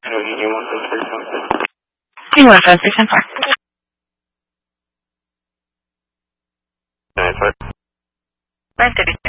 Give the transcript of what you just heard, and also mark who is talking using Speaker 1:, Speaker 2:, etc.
Speaker 1: You want to say something?
Speaker 2: You want to say something?
Speaker 1: That's right.
Speaker 2: Right,